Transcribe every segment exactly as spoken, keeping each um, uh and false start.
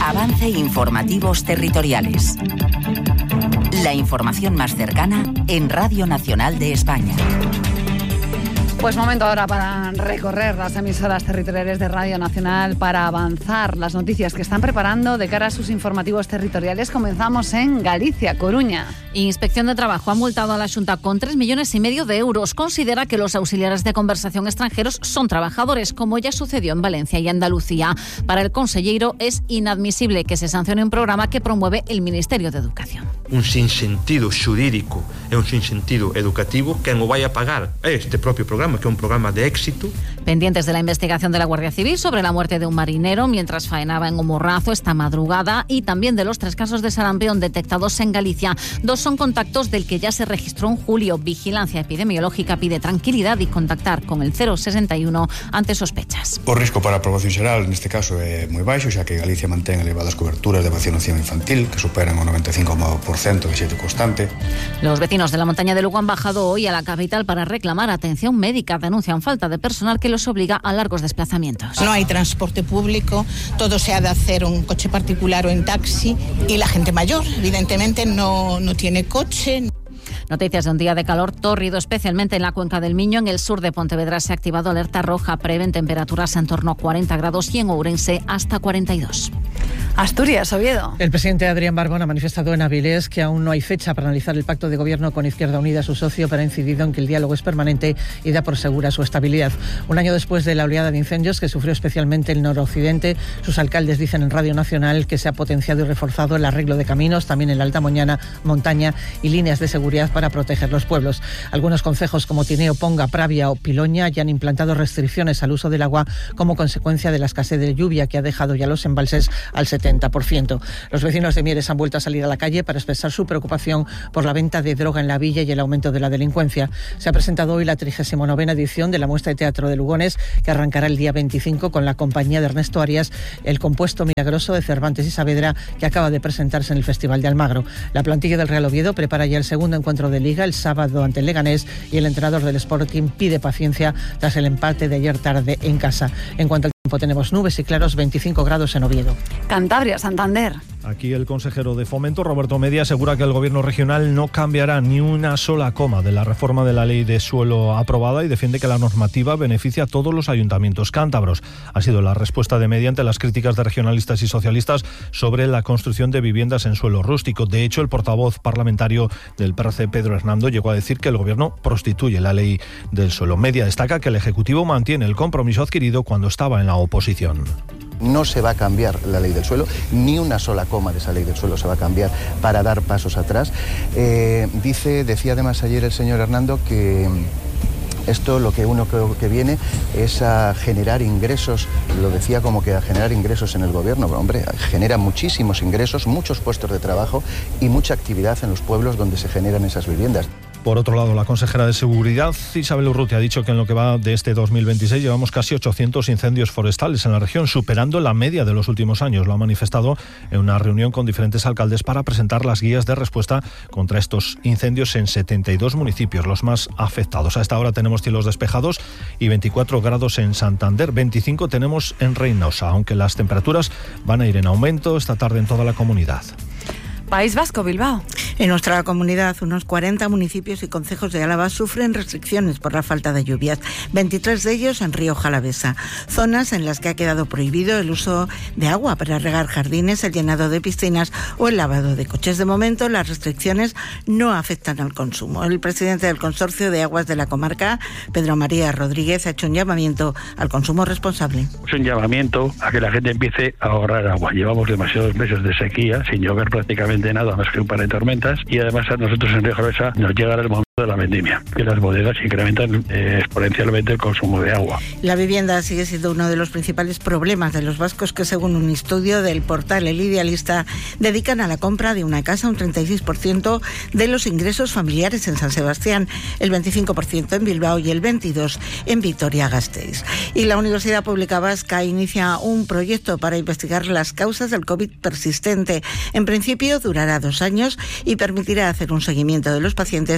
Avance Informativos Territoriales. La información más cercana en Radio Nacional de España. Pues momento ahora para recorrer las emisoras territoriales de Radio Nacional para avanzar las noticias que están preparando de cara a sus informativos territoriales. Comenzamos en Galicia, Coruña. Inspección de Trabajo ha multado a la Xunta con tres millones y medio de euros. Considera que los auxiliares de conversación extranjeros son trabajadores, como ya sucedió en Valencia y Andalucía. Para el conselleiro es inadmisible que se sancione un programa que promueve el Ministerio de Educación. Un sinsentido xurídico e un sinsentido educativo que non vai a pagar este propio programa, que é un programa de éxito. Pendientes de la investigación de la Guardia Civil sobre la muerte de un marinero mientras faenaba en un morrazo esta madrugada y también de los tres casos de sarampión detectados en Galicia. Dos son contactos del que ya se registró en julio. Vigilancia epidemiológica pide tranquilidad y contactar con el cero sesenta y uno ante sospechas. O risco para a poboación xeral neste caso é moi baixo, xa que Galicia mantén elevadas coberturas de vacinación infantil que superan o noventa e cinco por ciento de xeito constante. Los vecinos de la montaña de Lugo han bajado hoy a la capital para reclamar atención médica. Denuncian falta de personal que los obliga a largos desplazamientos. No hay transporte público, todo se ha de hacer en coche particular o en taxi y la gente mayor, evidentemente, no, no tiene coche. Noticias de un día de calor tórrido, especialmente en la cuenca del Miño. En el sur de Pontevedra se ha activado alerta roja. Prevén temperaturas en torno a cuarenta grados y en Ourense hasta cuarenta y dos. Asturias, Oviedo. El presidente Adrián Barbón ha manifestado en Avilés que aún no hay fecha para analizar el pacto de gobierno con Izquierda Unida, su socio, pero ha incidido en que el diálogo es permanente y da por segura su estabilidad. Un año después de la oleada de incendios que sufrió especialmente el noroccidente, sus alcaldes dicen en Radio Nacional que se ha potenciado y reforzado el arreglo de caminos, también en la alta moñana, montaña y líneas de seguridad para proteger los pueblos. Algunos concejos como Tineo, Ponga, Pravia o Piloña ya han implantado restricciones al uso del agua como consecuencia de la escasez de lluvia que ha dejado ya los embalses al setenta por ciento. Los vecinos de Mieres han vuelto a salir a la calle para expresar su preocupación por la venta de droga en la villa y el aumento de la delincuencia. Se ha presentado hoy la trigésima novena edición de la muestra de teatro de Lugones, que arrancará el día veinticinco con la compañía de Ernesto Arias, el compuesto milagroso de Cervantes y Saavedra, que acaba de presentarse en el Festival de Almagro. La plantilla del Real Oviedo prepara ya el segundo encuentro de Liga el sábado ante el Leganés y el entrenador del Sporting pide paciencia tras el empate de ayer tarde en casa. En cuanto al tiempo, tenemos nubes y claros, veinticinco grados en Oviedo. Cantabria, Santander. Aquí el consejero de Fomento, Roberto Media, asegura que el gobierno regional no cambiará ni una sola coma de la reforma de la ley de suelo aprobada y defiende que la normativa beneficia a todos los ayuntamientos cántabros. Ha sido la respuesta de Media ante las críticas de regionalistas y socialistas sobre la construcción de viviendas en suelo rústico. De hecho, el portavoz parlamentario del P R C, Pedro Hernando, llegó a decir que el gobierno prostituye la ley del suelo. Media destaca que el Ejecutivo mantiene el compromiso adquirido cuando estaba en la oposición. No se va a cambiar la ley del suelo, ni una sola coma de esa ley del suelo se va a cambiar para dar pasos atrás. Eh, dice, decía además ayer el señor Hernando que esto lo que uno creo que viene es a generar ingresos, lo decía como que a generar ingresos en el gobierno, pero hombre, genera muchísimos ingresos, muchos puestos de trabajo y mucha actividad en los pueblos donde se generan esas viviendas. Por otro lado, la consejera de Seguridad, Isabel Urrutia, ha dicho que en lo que va de este dos mil veintiséis llevamos casi ochocientos incendios forestales en la región, superando la media de los últimos años. Lo ha manifestado en una reunión con diferentes alcaldes para presentar las guías de respuesta contra estos incendios en setenta y dos municipios, los más afectados. A esta hora tenemos cielos despejados y veinticuatro grados en Santander, veinticinco tenemos en Reynosa, aunque las temperaturas van a ir en aumento esta tarde en toda la comunidad. País Vasco, Bilbao. En nuestra comunidad, unos cuarenta municipios y concejos de Álava sufren restricciones por la falta de lluvias, veintitrés de ellos en Río Jalavesa, zonas en las que ha quedado prohibido el uso de agua para regar jardines, el llenado de piscinas o el lavado de coches. De momento, las restricciones no afectan al consumo. El presidente del Consorcio de Aguas de la comarca, Pedro María Rodríguez, ha hecho un llamamiento al consumo responsable. Es un llamamiento a que la gente empiece a ahorrar agua. Llevamos demasiados meses de sequía, sin llover prácticamente de nada más que un par de tormentas, y además a nosotros en Río Jalavesa nos llega el momento de la vendimia, que las bodegas incrementan eh, exponencialmente el consumo de agua. La vivienda sigue siendo uno de los principales problemas de los vascos, que según un estudio del portal El Idealista dedican a la compra de una casa un treinta y seis por ciento de los ingresos familiares en San Sebastián, el veinticinco por ciento en Bilbao y el veintidós por ciento en Vitoria-Gasteiz. Y la Universidad Pública Vasca inicia un proyecto para investigar las causas del COVID persistente. En principio durará dos años y permitirá hacer un seguimiento de los pacientes para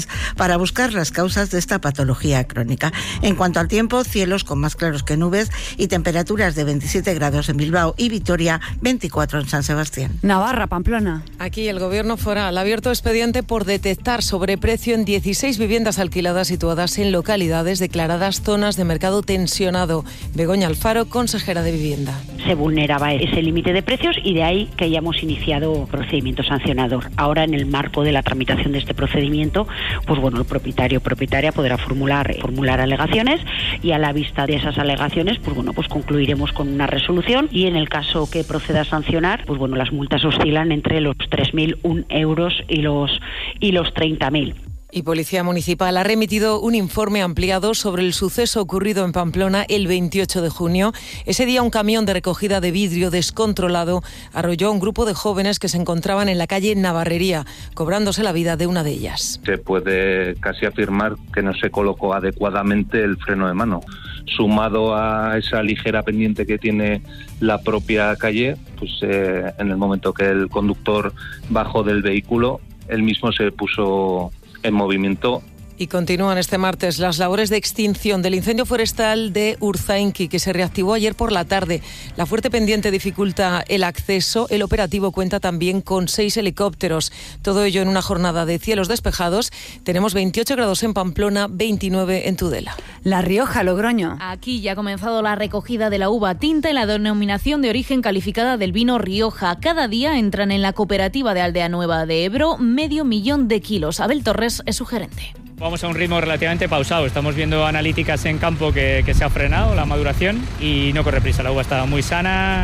para buscar las causas de esta patología crónica. En cuanto al tiempo, cielos con más claros que nubes y temperaturas de veintisiete grados en Bilbao y Vitoria, veinticuatro en San Sebastián. Navarra, Pamplona. Aquí el Gobierno foral ha abierto expediente por detectar sobreprecio en dieciséis viviendas alquiladas situadas en localidades declaradas zonas de mercado tensionado. Begoña Alfaro, consejera de Vivienda. Se vulneraba ese límite de precios y de ahí que hayamos iniciado procedimiento sancionador. Ahora, en el marco de la tramitación de este procedimiento, pues bueno, el propietario o propietaria podrá formular, formular alegaciones y a la vista de esas alegaciones, pues bueno, pues concluiremos con una resolución y en el caso que proceda a sancionar, pues bueno, las multas oscilan entre los tres mil uno euros y los, y los treinta mil. Y Policía Municipal ha remitido un informe ampliado sobre el suceso ocurrido en Pamplona el veintiocho de junio. Ese día un camión de recogida de vidrio descontrolado arrolló a un grupo de jóvenes que se encontraban en la calle Navarrería, cobrándose la vida de una de ellas. Se puede casi afirmar que no se colocó adecuadamente el freno de mano. Sumado a esa ligera pendiente que tiene la propia calle, pues eh, en el momento que el conductor bajó del vehículo, él mismo se puso en movimiento. Y continúan este martes las labores de extinción del incendio forestal de Urzainqui, que se reactivó ayer por la tarde. La fuerte pendiente dificulta el acceso. El operativo cuenta también con seis helicópteros. Todo ello en una jornada de cielos despejados. Tenemos veintiocho grados en Pamplona, veintinueve en Tudela. La Rioja, Logroño. Aquí ya ha comenzado la recogida de la uva tinta y la denominación de origen calificada del vino Rioja. Cada día entran en la cooperativa de Aldea Nueva de Ebro medio millón de kilos. Abel Torres es su gerente. Vamos a un ritmo relativamente pausado. Estamos viendo analíticas en campo que, que se ha frenado la maduración y no corre prisa. La uva está muy sana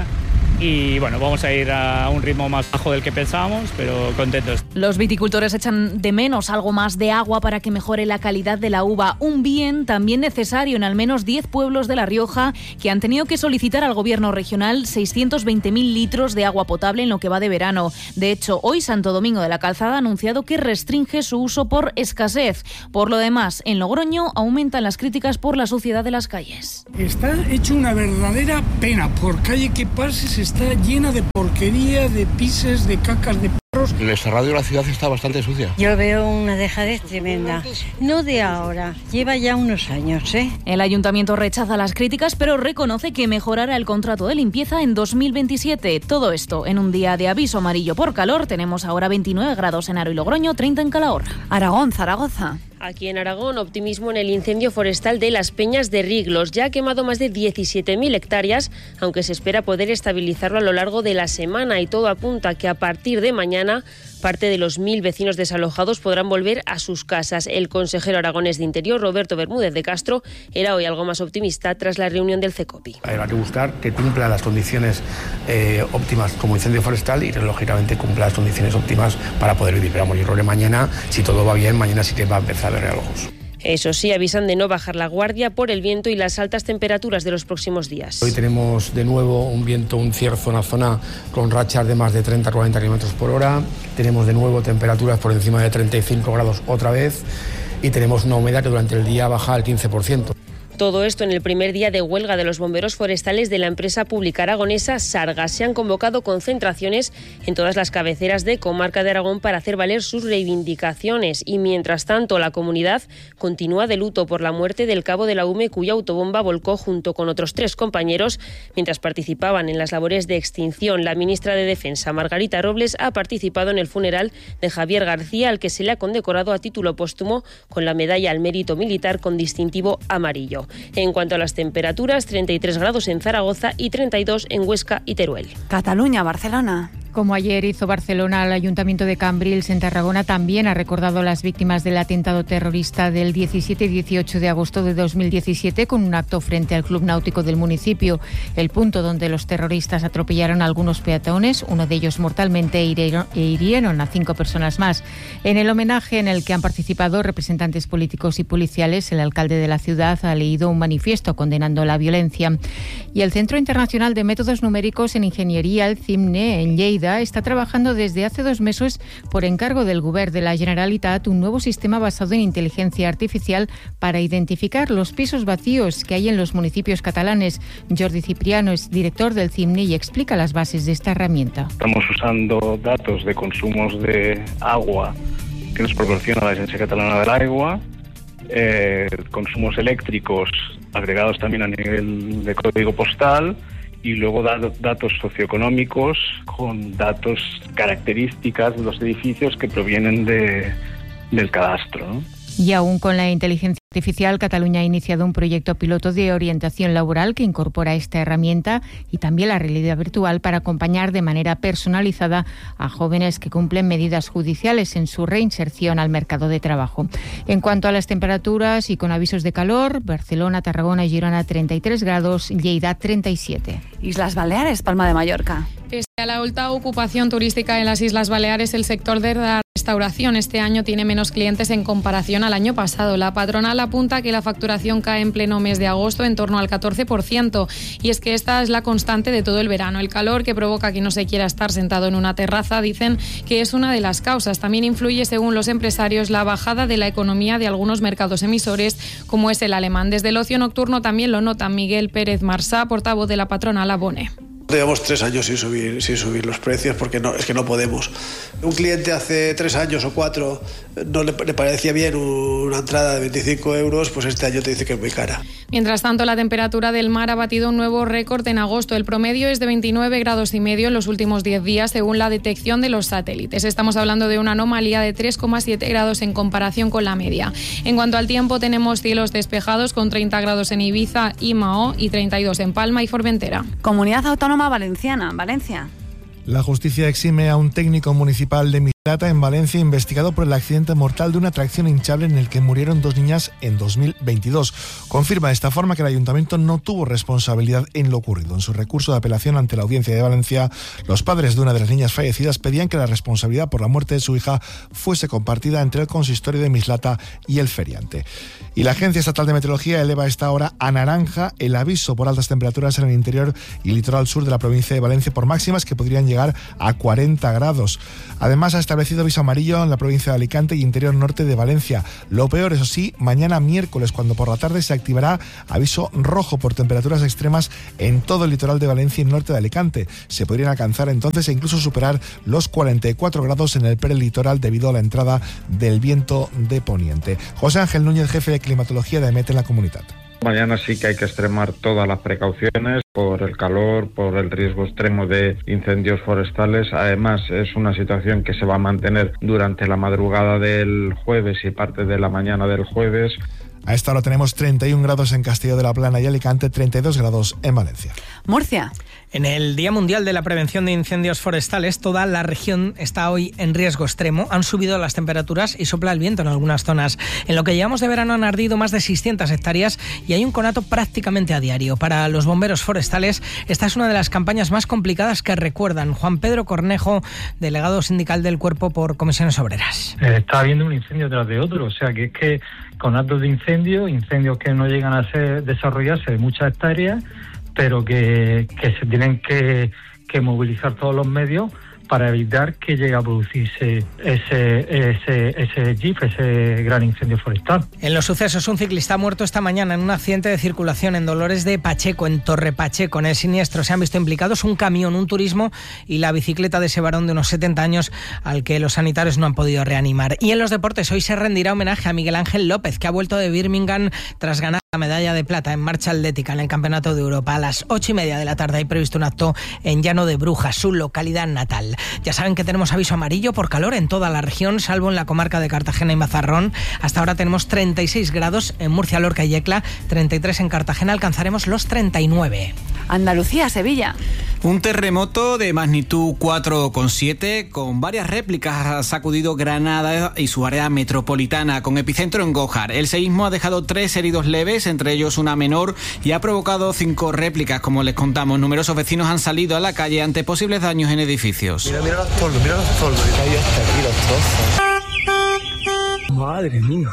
y bueno, vamos a ir a un ritmo más bajo del que pensábamos, pero contentos. Los viticultores echan de menos algo más de agua para que mejore la calidad de la uva. Un bien también necesario en al menos diez pueblos de La Rioja que han tenido que solicitar al gobierno regional seiscientos veinte mil litros de agua potable en lo que va de verano. De hecho, hoy Santo Domingo de la Calzada ha anunciado que restringe su uso por escasez. Por lo demás, en Logroño aumentan las críticas por la suciedad de las calles. Está hecho una verdadera pena. Por calle que pases está llena de porquería, de pises, de cacas de perros. El extrarradio de la ciudad está bastante sucia. Yo veo una dejadez tremenda. No de ahora, lleva ya unos años, ¿eh? El ayuntamiento rechaza las críticas, pero reconoce que mejorará el contrato de limpieza en dos mil veintisiete. Todo esto en un día de aviso amarillo por calor. Tenemos ahora veintinueve grados en Aro y Logroño, treinta en Calahorra. Aragón, Zaragoza. Aquí en Aragón, optimismo en el incendio forestal de Las Peñas de Riglos. Ya ha quemado más de diecisiete mil hectáreas, aunque se espera poder estabilizarlo a lo largo de la semana y todo apunta a que a partir de mañana parte de los mil vecinos desalojados podrán volver a sus casas. El consejero aragonés de Interior, Roberto Bermúdez de Castro, era hoy algo más optimista tras la reunión del CECOPI. Hay que buscar que cumpla las condiciones eh, óptimas como incendio forestal y, lógicamente, cumpla las condiciones óptimas para poder vivir. Pero vamos, yo creo que mañana, si todo va bien, mañana sí que va a empezar a ver realojos. Eso sí, avisan de no bajar la guardia por el viento y las altas temperaturas de los próximos días. Hoy tenemos de nuevo un viento, un cierzo en la zona con rachas de más de treinta a cuarenta kilómetros por hora. Tenemos de nuevo temperaturas por encima de treinta y cinco grados otra vez y tenemos una humedad que durante el día baja al quince por ciento. Todo esto en el primer día de huelga de los bomberos forestales de la empresa pública aragonesa Sargas. Se han convocado concentraciones en todas las cabeceras de Comarca de Aragón para hacer valer sus reivindicaciones. Y mientras tanto, la comunidad continúa de luto por la muerte del cabo de la U M E, cuya autobomba volcó junto con otros tres compañeros mientras participaban en las labores de extinción. La ministra de Defensa, Margarita Robles, ha participado en el funeral de Javier García, al que se le ha condecorado a título póstumo con la medalla al mérito militar con distintivo amarillo. En cuanto a las temperaturas, treinta y tres grados en Zaragoza y treinta y dos en Huesca y Teruel. Cataluña, Barcelona. Como ayer hizo Barcelona, el Ayuntamiento de Cambrils en Tarragona también ha recordado a las víctimas del atentado terrorista del diecisiete y dieciocho de agosto de dos mil diecisiete con un acto frente al Club Náutico del municipio, el punto donde los terroristas atropellaron a algunos peatones, uno de ellos mortalmente, e hirieron a cinco personas más. En el homenaje en el que han participado representantes políticos y policiales, el alcalde de la ciudad ha leído un manifiesto condenando la violencia. Y el Centro Internacional de Métodos Numéricos en Ingeniería, el CIMNE, en Lleida, está trabajando desde hace dos meses por encargo del Govern de la Generalitat un nuevo sistema basado en inteligencia artificial para identificar los pisos vacíos que hay en los municipios catalanes. Jordi Cipriano es director del CIMNE y explica las bases de esta herramienta. Estamos usando datos de consumos de agua que nos proporciona la Agencia Catalana del Agua, eh, consumos eléctricos agregados también a nivel de código postal, y luego datos socioeconómicos con datos, características de los edificios que provienen de, del cadastro, ¿no? Y aún con la inteligencia artificial, Cataluña ha iniciado un proyecto piloto de orientación laboral que incorpora esta herramienta y también la realidad virtual para acompañar de manera personalizada a jóvenes que cumplen medidas judiciales en su reinserción al mercado de trabajo. En cuanto a las temperaturas y con avisos de calor, Barcelona, Tarragona y Girona treinta y tres grados, Lleida treinta y siete. Islas Baleares, Palma de Mallorca. Pese a la alta ocupación turística en las Islas Baleares, el sector de la restauración este año tiene menos clientes en comparación al año pasado. La patronal apunta que la facturación cae en pleno mes de agosto en torno al catorce por ciento. Y es que esta es la constante de todo el verano. El calor que provoca que no se quiera estar sentado en una terraza, dicen que es una de las causas. También influye, según los empresarios, la bajada de la economía de algunos mercados emisores, como es el alemán. Desde el ocio nocturno también lo nota Miguel Pérez Marsá, portavoz de la patronal Abone. Llevamos tres años sin subir, sin subir los precios porque no, es que no podemos. Un cliente hace tres años o cuatro no le, le parecía bien una entrada de veinticinco euros, pues este año te dice que es muy cara. Mientras tanto, la temperatura del mar ha batido un nuevo récord en agosto. El promedio es de veintinueve grados y medio en los últimos diez días, según la detección de los satélites. Estamos hablando de una anomalía de tres coma siete grados en comparación con la media. En cuanto al tiempo, tenemos cielos despejados con treinta grados en Ibiza y Mahó y treinta y dos en Palma y Formentera. Comunidad Autónoma Valenciana, Valencia. La justicia exime a un técnico municipal de Mislata, en Valencia, investigado por el accidente mortal de una tracción hinchable en el que murieron dos niñas en dos mil veintidós. Confirma de esta forma que el ayuntamiento no tuvo responsabilidad en lo ocurrido. En su recurso de apelación ante la Audiencia de Valencia, los padres de una de las niñas fallecidas pedían que la responsabilidad por la muerte de su hija fuese compartida entre el consistorio de Mislata y el feriante. Y la Agencia Estatal de Meteorología eleva a esta hora a naranja el aviso por altas temperaturas en el interior y litoral sur de la provincia de Valencia por máximas que podrían llegar a cuarenta grados. Además, ha establecido aviso amarillo en la provincia de Alicante y interior norte de Valencia. Lo peor, eso sí, mañana miércoles, cuando por la tarde se activará aviso rojo por temperaturas extremas en todo el litoral de Valencia y norte de Alicante. Se podrían alcanzar entonces e incluso superar los cuarenta y cuatro grados en el prelitoral debido a la entrada del viento de poniente. José Ángel Núñez, jefe de climatología de EMET en la comunidad. Mañana sí que hay que extremar todas las precauciones por el calor, por el riesgo extremo de incendios forestales. Además, es una situación que se va a mantener durante la madrugada del jueves y parte de la mañana del jueves. A esta hora tenemos treinta y un grados en Castelló de la Plana y Alicante, treinta y dos grados en Valencia. Murcia. En el Día Mundial de la Prevención de Incendios Forestales, toda la región está hoy en riesgo extremo. Han subido las temperaturas y sopla el viento en algunas zonas. En lo que llevamos de verano han ardido más de seiscientas hectáreas y hay un conato prácticamente a diario. Para los bomberos forestales, esta es una de las campañas más complicadas que recuerdan. Juan Pedro Cornejo, delegado sindical del Cuerpo por Comisiones Obreras. Está habiendo un incendio tras de otro, o sea que es que conatos de incendio, incendios que no llegan a ser, desarrollarse de muchas hectáreas, pero que, que se tienen que, que movilizar todos los medios para evitar que llegue a producirse ese, ese, ese G I F, ese gran incendio forestal. En los sucesos, un ciclista ha muerto esta mañana en un accidente de circulación en Dolores de Pacheco, en Torre Pacheco. En el siniestro se han visto implicados un camión, un turismo y la bicicleta de ese varón de unos setenta años al que los sanitarios no han podido reanimar. Y en los deportes, hoy se rendirá homenaje a Miguel Ángel López, que ha vuelto de Birmingham tras ganar la medalla de plata en marcha atlética en el Campeonato de Europa. A las ocho y media de la tarde hay previsto un acto en Llano de Brujas, su localidad natal. Ya saben que tenemos aviso amarillo por calor en toda la región, salvo en la comarca de Cartagena y Mazarrón. Hasta ahora tenemos treinta y seis grados en Murcia, Lorca y Yecla, treinta y tres en Cartagena, alcanzaremos los treinta y nueve. Andalucía, Sevilla. Un terremoto de magnitud cuatro coma siete con varias réplicas ha sacudido Granada y su área metropolitana, con epicentro en Gójar. El seísmo ha dejado tres heridos leves, entre ellos una menor, y ha provocado cinco réplicas, como les contamos. Numerosos vecinos han salido a la calle ante posibles daños en edificios. Mira, mira los toldos, mira los toldos, que hay hasta aquí los trozos. Madre mía.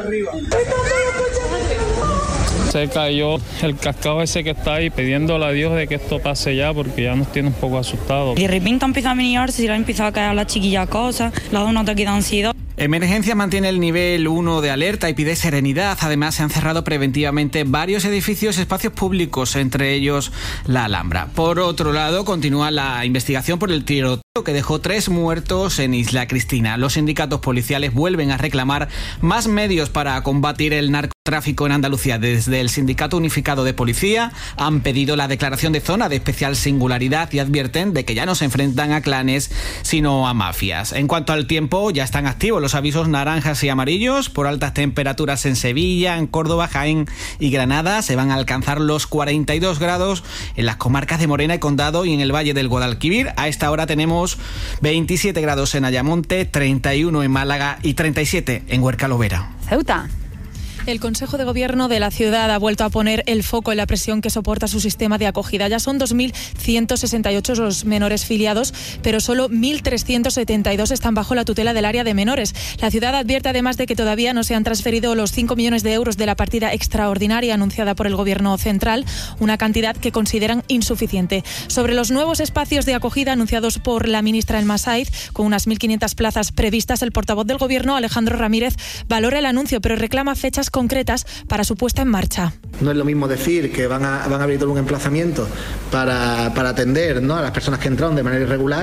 Se cayó el cascado ese que está ahí, pidiéndole a Dios de que esto pase ya, porque ya nos tiene un poco asustados. Y de repente empieza a venir, se le ha empezado a caer a la chiquilla cosas, la da un ataque de ansiedad. Emergencia mantiene el nivel uno de alerta y pide serenidad. Además, se han cerrado preventivamente varios edificios y espacios públicos, entre ellos la Alhambra. Por otro lado, continúa la investigación por el tiroteo que dejó tres muertos en Isla Cristina. Los sindicatos policiales vuelven a reclamar más medios para combatir el narcotráfico en Andalucía. Desde el Sindicato Unificado de Policía han pedido la declaración de zona de especial singularidad y advierten de que ya no se enfrentan a clanes, sino a mafias. En cuanto al tiempo, ya están activos los avisos naranjas y amarillos por altas temperaturas en Sevilla, en Córdoba, Jaén y Granada. Se van a alcanzar los cuarenta y dos grados en las comarcas de Morena y Condado y en el Valle del Guadalquivir. A esta hora tenemos veintisiete grados en Ayamonte, treinta y uno en Málaga y treinta y siete en Huerca Lovera. Ceuta. El Consejo de Gobierno de la ciudad ha vuelto a poner el foco en la presión que soporta su sistema de acogida. Ya son dos mil ciento sesenta y ocho los menores filiados, pero solo mil trescientos setenta y dos están bajo la tutela del área de menores. La ciudad advierte además de que todavía no se han transferido los cinco millones de euros de la partida extraordinaria anunciada por el Gobierno central, una cantidad que consideran insuficiente. Sobre los nuevos espacios de acogida anunciados por la ministra Elma Saiz, con unas mil quinientas plazas previstas, el portavoz del Gobierno, Alejandro Ramírez, valora el anuncio, pero reclama fechas concretas para su puesta en marcha. No es lo mismo decir que van a, van a abrir todo un emplazamiento para, para atender, ¿no?, a las personas que entraron de manera irregular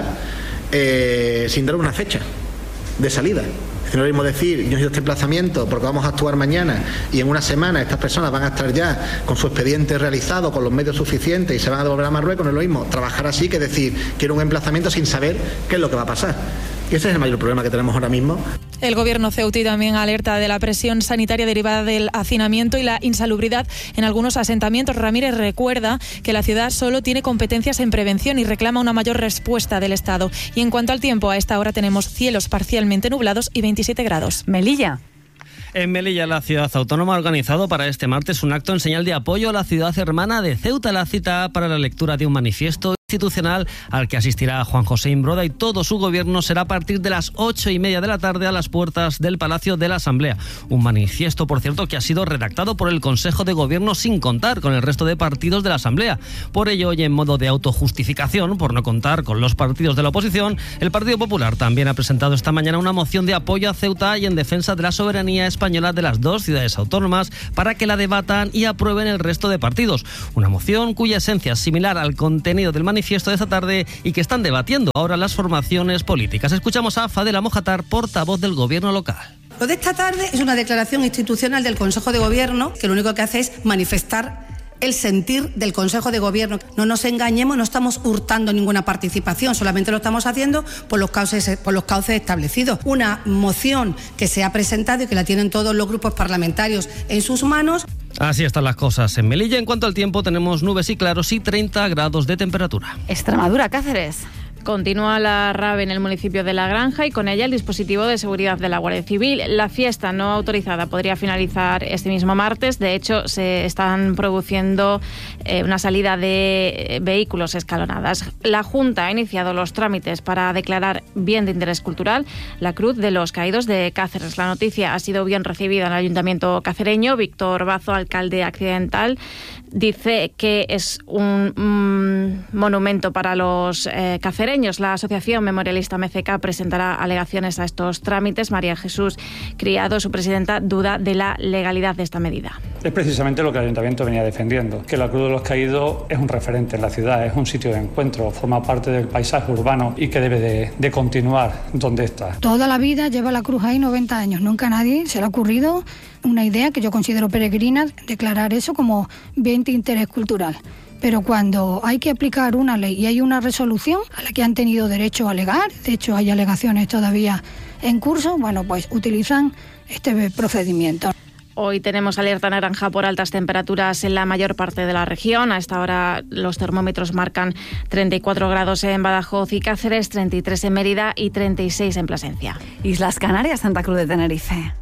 eh, sin dar una fecha de salida. Es no es lo mismo decir, yo necesito este emplazamiento porque vamos a actuar mañana y en una semana estas personas van a estar ya con su expediente realizado, con los medios suficientes y se van a devolver a Marruecos. No es lo mismo trabajar así que decir, quiero un emplazamiento sin saber qué es lo que va a pasar. Y ese es el mayor problema que tenemos ahora mismo. El Gobierno ceutí también alerta de la presión sanitaria derivada del hacinamiento y la insalubridad en algunos asentamientos. Ramírez recuerda que la ciudad solo tiene competencias en prevención y reclama una mayor respuesta del Estado. Y en cuanto al tiempo, a esta hora tenemos cielos parcialmente nublados y veintisiete grados. Melilla. En Melilla, la ciudad autónoma ha organizado para este martes un acto en señal de apoyo a la ciudad hermana de Ceuta. La cita para la lectura de un manifiesto institucional al que asistirá Juan José Imbroda y todo su gobierno será a partir de las ocho y media de la tarde a las puertas del Palacio de la Asamblea. Un manifiesto, por cierto, que ha sido redactado por el Consejo de Gobierno sin contar con el resto de partidos de la Asamblea. Por ello, y en modo de autojustificación, por no contar con los partidos de la oposición, el Partido Popular también ha presentado esta mañana una moción de apoyo a Ceuta y en defensa de la soberanía española de las dos ciudades autónomas para que la debatan y aprueben el resto de partidos. Una moción cuya esencia es similar al contenido del manifiesto manifiesto de esta tarde y que están debatiendo ahora las formaciones políticas. Escuchamos a Fadela Mojatar, portavoz del Gobierno local. Lo de esta tarde es una declaración institucional del Consejo de Gobierno que lo único que hace es manifestar el sentir del Consejo de Gobierno. No nos engañemos, no estamos hurtando ninguna participación, solamente lo estamos haciendo por los cauces, por los cauces establecidos. Una moción que se ha presentado y que la tienen todos los grupos parlamentarios en sus manos. Así están las cosas en Melilla. En cuanto al tiempo, tenemos nubes y claros y treinta grados de temperatura. Extremadura, Cáceres. Continúa la rave en el municipio de La Granja y con ella el dispositivo de seguridad de la Guardia Civil. La fiesta no autorizada podría finalizar este mismo martes. De hecho, se están produciendo eh, una salida de vehículos escalonadas. La Junta ha iniciado los trámites para declarar bien de interés cultural la Cruz de los Caídos de Cáceres. La noticia ha sido bien recibida en el Ayuntamiento cacereño. Víctor Bazo, alcalde accidental, dice que es un mm, monumento para los eh, cacereños. La Asociación Memorialista M C K presentará alegaciones a estos trámites. María Jesús Criado, su presidenta, duda de la legalidad de esta medida. Es precisamente lo que el Ayuntamiento venía defendiendo, que la Cruz de los Caídos es un referente en la ciudad, es un sitio de encuentro, forma parte del paisaje urbano y que debe de, de continuar donde está. Toda la vida lleva la cruz ahí noventa años, nunca a nadie se le ha ocurrido una idea que yo considero peregrina, declarar eso como bien de interés cultural. Pero cuando hay que aplicar una ley y hay una resolución a la que han tenido derecho a alegar, de hecho hay alegaciones todavía en curso, bueno, pues utilizan este procedimiento. Hoy tenemos alerta naranja por altas temperaturas en la mayor parte de la región. A esta hora los termómetros marcan treinta y cuatro grados en Badajoz y Cáceres, treinta y tres en Mérida y treinta y seis en Plasencia. Islas Canarias, Santa Cruz de Tenerife.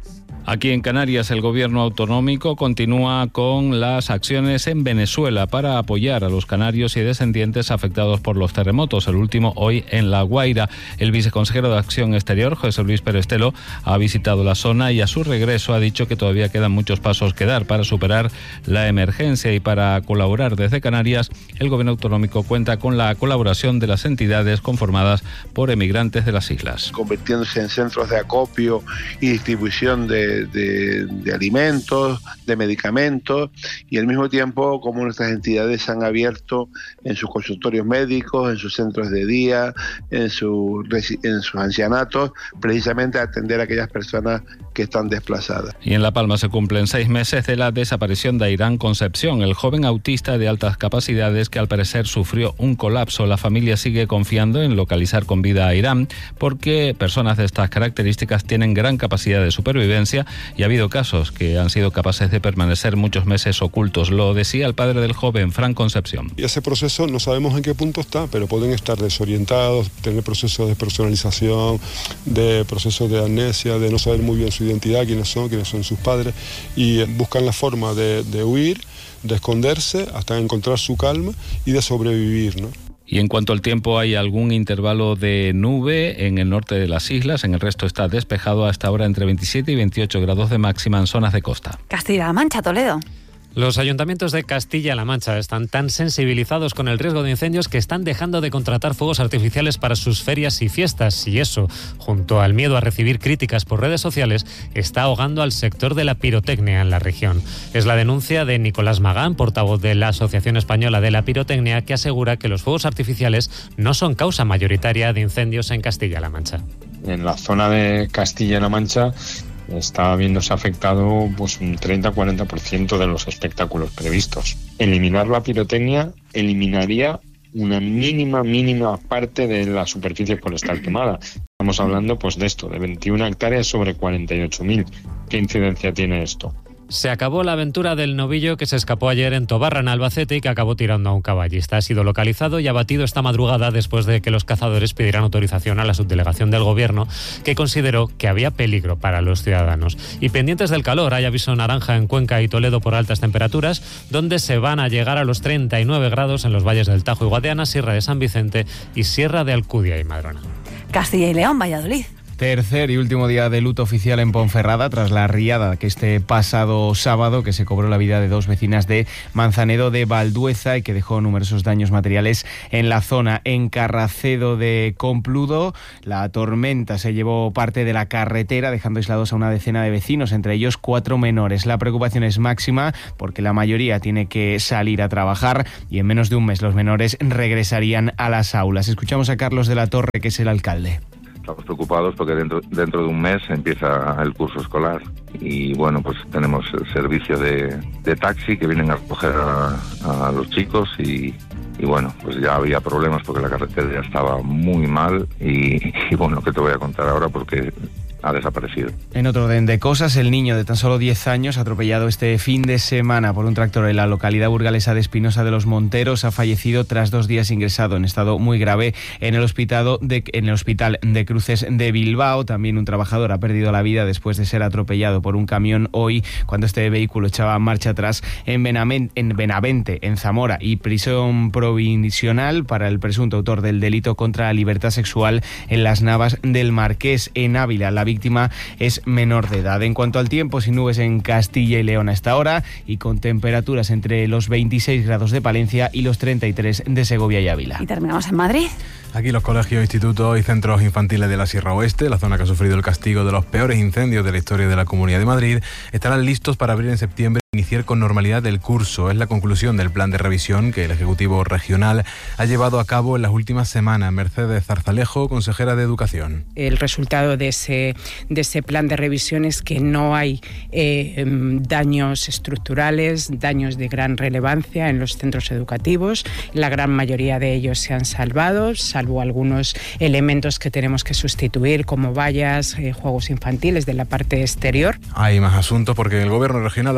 Aquí en Canarias, el gobierno autonómico continúa con las acciones en Venezuela para apoyar a los canarios y descendientes afectados por los terremotos. El último hoy en La Guaira. El viceconsejero de Acción Exterior, José Luis Perestelo, ha visitado la zona y a su regreso ha dicho que todavía quedan muchos pasos que dar para superar la emergencia, y para colaborar desde Canarias, el gobierno autonómico cuenta con la colaboración de las entidades conformadas por emigrantes de las islas. Convirtiéndose en centros de acopio y distribución de De, de alimentos, de medicamentos, y al mismo tiempo como nuestras entidades han abierto en sus consultorios médicos, en sus centros de día, en, su, en sus ancianatos, precisamente a atender a aquellas personas que están desplazadas. Y en La Palma se cumplen seis meses de la desaparición de Airán Concepción, el joven autista de altas capacidades que al parecer sufrió un colapso. La familia sigue confiando en localizar con vida a Airán, porque personas de estas características tienen gran capacidad de supervivencia y ha habido casos que han sido capaces de permanecer muchos meses ocultos. Lo decía el padre del joven, Fran Concepción. Y ese proceso no sabemos en qué punto está, pero pueden estar desorientados, tener procesos de personalización, de procesos de amnesia, de no saber muy bien su identidad, quiénes son, quiénes son sus padres, y buscan la forma de, de huir, de esconderse hasta encontrar su calma y de sobrevivir, ¿no? Y en cuanto al tiempo, hay algún intervalo de nube en el norte de las islas, en el resto está despejado hasta ahora entre veintisiete y veintiocho grados de máxima en zonas de costa. Castilla-La Mancha, Toledo. Los ayuntamientos de Castilla-La Mancha están tan sensibilizados con el riesgo de incendios que están dejando de contratar fuegos artificiales para sus ferias y fiestas, y eso, junto al miedo a recibir críticas por redes sociales, está ahogando al sector de la pirotecnia en la región. Es la denuncia de Nicolás Magán, portavoz de la Asociación Española de la Pirotecnia, que asegura que los fuegos artificiales no son causa mayoritaria de incendios en Castilla-La Mancha. En la zona de Castilla-La Mancha está viéndose afectado pues un treinta a cuarenta por ciento de los espectáculos previstos. Eliminar la pirotecnia eliminaría una mínima, mínima parte de la superficie forestal quemada. Estamos hablando pues de esto, de veintiuna hectáreas sobre cuarenta y ocho mil. ¿Qué incidencia tiene esto? Se acabó la aventura del novillo que se escapó ayer en Tobarra, en Albacete, y que acabó tirando a un caballista. Ha sido localizado y abatido esta madrugada después de que los cazadores pidieran autorización a la subdelegación del Gobierno, que consideró que había peligro para los ciudadanos. Y pendientes del calor, hay aviso naranja en Cuenca y Toledo por altas temperaturas, donde se van a llegar a los treinta y nueve grados en los valles del Tajo y Guadiana, Sierra de San Vicente y Sierra de Alcudia y Madrona. Castilla y León, Valladolid. Tercer y último día de luto oficial en Ponferrada tras la riada que este pasado sábado que se cobró la vida de dos vecinas de Manzanedo de Valdueza y que dejó numerosos daños materiales en la zona. En Carracedo de Compludo, la tormenta se llevó parte de la carretera, dejando aislados a una decena de vecinos, entre ellos cuatro menores. La preocupación es máxima porque la mayoría tiene que salir a trabajar y en menos de un mes los menores regresarían a las aulas. Escuchamos a Carlos de la Torre, que es el alcalde. Estamos preocupados porque dentro, dentro de un mes empieza el curso escolar y bueno, pues tenemos el servicio de, de taxi que vienen a recoger a, a los chicos y, y bueno, pues ya había problemas porque la carretera ya estaba muy mal y, y bueno, ¿qué te voy a contar ahora? Porque ha desaparecido. En otro orden de cosas, el niño de tan solo diez años atropellado este fin de semana por un tractor en la localidad burgalesa de Espinosa de los Monteros ha fallecido tras dos días ingresado en estado muy grave en el hospital de, en el hospital de Cruces de Bilbao. También un trabajador ha perdido la vida después de ser atropellado por un camión hoy cuando este vehículo echaba marcha atrás en Benavente, en Benavente, en Zamora, y prisión provisional para el presunto autor del delito contra la libertad sexual en Las Navas del Marqués, en Ávila. La víctima es menor de edad. En cuanto al tiempo, sin nubes en Castilla y León a esta hora y con temperaturas entre los veintiséis grados de Palencia y los treinta y tres de Segovia y Ávila. Y terminamos en Madrid. Aquí los colegios, institutos y centros infantiles de la Sierra Oeste, la zona que ha sufrido el castigo de los peores incendios de la historia de la Comunidad de Madrid, estarán listos para abrir en septiembre e iniciar con normalidad el curso. Es la conclusión del plan de revisión que el Ejecutivo Regional ha llevado a cabo en las últimas semanas. Mercedes Zarzalejo, consejera de Educación. El resultado de ese, de ese plan de revisión es que no hay eh, daños estructurales, daños de gran relevancia en los centros educativos. La gran mayoría de ellos se han salvado, salvo algunos elementos que tenemos que sustituir, como vallas, eh, juegos infantiles de la parte exterior. Hay más asuntos porque el Gobierno regional avanza en la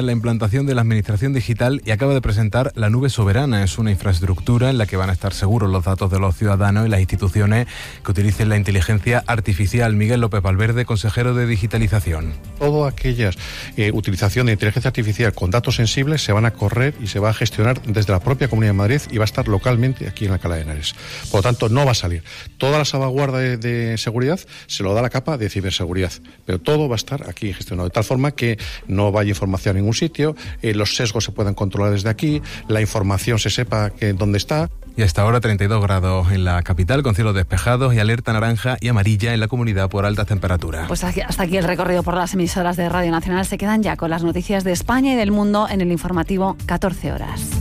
la implantación de la administración digital y acaba de presentar la nube soberana. Es una infraestructura en la que van a estar seguros los datos de los ciudadanos y las instituciones que utilicen la inteligencia artificial. Miguel López Valverde, consejero de Digitalización. Todas aquellas eh, utilización de inteligencia artificial con datos sensibles se van a correr y se va a gestionar desde la propia Comunidad de Madrid y va a estar localmente aquí en Alcalá de Henares. Por lo tanto, no va a salir. Toda la salvaguarda de, de seguridad se lo da la capa de ciberseguridad, pero todo va a estar aquí gestionado, de tal forma que no vaya información a ningún sitio, eh, los sesgos se puedan controlar desde aquí, la información se sepa que dónde está. Y hasta ahora treinta y dos grados en la capital, con cielos despejados, y alerta naranja y amarilla en la comunidad por altas temperaturas. Pues hasta aquí el recorrido por las emisoras de Radio Nacional. Se quedan ya con las noticias de España y del mundo en el informativo catorce horas.